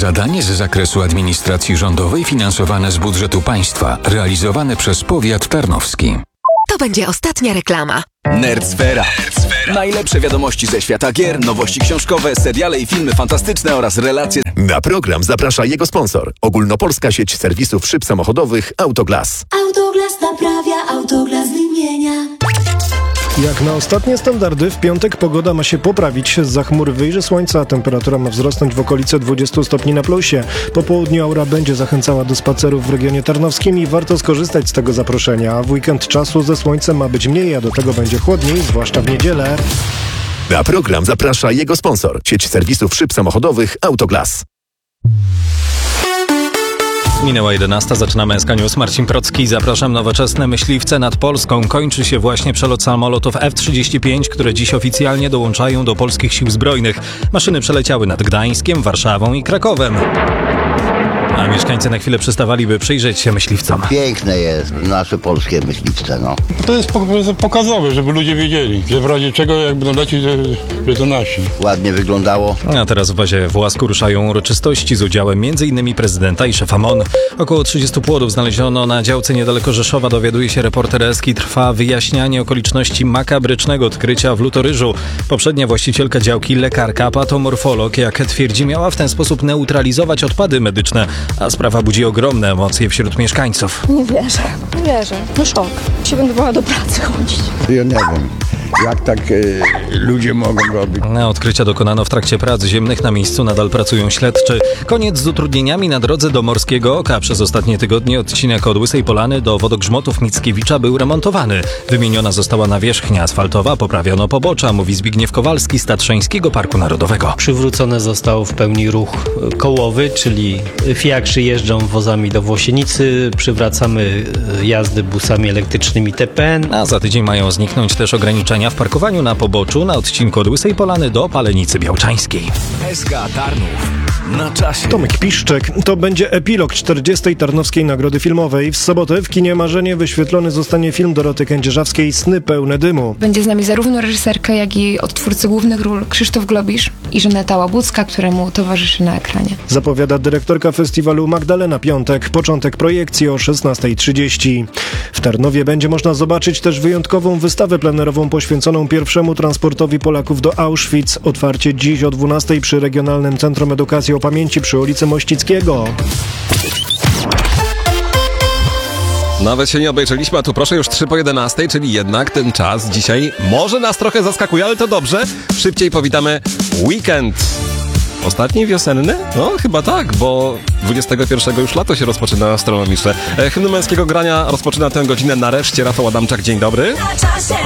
Zadanie z zakresu administracji rządowej finansowane z budżetu państwa, realizowane przez powiat tarnowski. To będzie ostatnia reklama. Nerdsfera. Najlepsze wiadomości ze świata gier, nowości książkowe, seriale i filmy fantastyczne oraz relacje. Na program zaprasza jego sponsor. Ogólnopolska sieć serwisów szyb samochodowych Autoglas. Autoglas naprawia, Autoglas wymienia. Jak na ostatnie standardy, w piątek pogoda ma się poprawić. Zza chmur wyjrzy słońca, a temperatura ma wzrosnąć w okolice 20 stopni na plusie. Po południu aura będzie zachęcała do spacerów w regionie tarnowskim i warto skorzystać z tego zaproszenia. A w weekend czasu ze słońcem ma być mniej, a do tego będzie chłodniej, zwłaszcza w niedzielę. Na program zaprasza jego sponsor. Sieć serwisów szyb samochodowych Autoglas. Minęła 11, zaczynamy SK News. Marcin Procki, zapraszam. Nowoczesne myśliwce nad Polską. Kończy się właśnie przelot samolotów F-35, które dziś oficjalnie dołączają do polskich sił zbrojnych. Maszyny przeleciały nad Gdańskiem, Warszawą i Krakowem. A mieszkańcy na chwilę przystawali, by przyjrzeć się myśliwcom. Piękne jest nasze polskie myśliwce, no. To jest pokazowe, żeby ludzie wiedzieli, że w razie czego jak będą lecieć, że to nasi. Ładnie wyglądało. A teraz w bazie w Łasku ruszają uroczystości z udziałem m.in. prezydenta i szefa MON. Około 30 płodów znaleziono na działce niedaleko Rzeszowa, dowiaduje się reporter Eski. Trwa wyjaśnianie okoliczności makabrycznego odkrycia w Lutoryżu. Poprzednia właścicielka działki, lekarka, patomorfolog, jak twierdzi, miała w ten sposób neutralizować odpady medyczne, a sprawa budzi ogromne emocje wśród mieszkańców. Nie wierzę. No szok. Się będę bała do pracy chodzić. Ja nie wiem, jak tak ludzie mogą robić. Na odkrycia dokonano w trakcie prac ziemnych. Na miejscu nadal pracują śledczy. Koniec z utrudnieniami na drodze do Morskiego Oka. Przez ostatnie tygodnie odcinek od Łysej Polany do Wodogrzmotów Mickiewicza był remontowany. Wymieniona została nawierzchnia asfaltowa, poprawiono pobocza, mówi Zbigniew Kowalski z Tatrzańskiego Parku Narodowego. Przywrócony został w pełni ruch kołowy, czyli fiakrzy jeżdżą wozami do Włosienicy, przywracamy jazdy busami elektrycznymi TPN. A za tydzień mają zniknąć też ograniczenia w parkowaniu na poboczu na odcinku od Łysej Polany do Palenicy Białczańskiej. SK Tarnów. Na czasie. Tomek Piszczek. To będzie epilog 40. Tarnowskiej Nagrody Filmowej. W sobotę w kinie Marzenie wyświetlony zostanie film Doroty Kędzierzawskiej Sny pełne dymu. Będzie z nami zarówno reżyserka, jak i odtwórcy głównych ról Krzysztof Globisz i Żaneta Łabucka, któremu towarzyszy na ekranie. Zapowiada dyrektorka festiwalu Magdalena Piątek. Początek projekcji o 16:30. W Tarnowie będzie można zobaczyć też wyjątkową wystawę plenerową poświęconą pierwszemu transportowi Polaków do Auschwitz. Otwarcie dziś o 12:00 przy Regionalnym Centrum Edukacji o Pamięci przy ulicy Mościckiego. Nawet się nie obejrzeliśmy, a tu proszę już 3:11, czyli jednak ten czas dzisiaj może nas trochę zaskakuje, ale to dobrze. Szybciej powitamy weekend. Ostatni wiosenny? No chyba tak, bo 21 już lato się rozpoczyna astronomiczne. Hymnu męskiego grania rozpoczyna tę godzinę nareszcie Rafał Adamczak. Dzień dobry.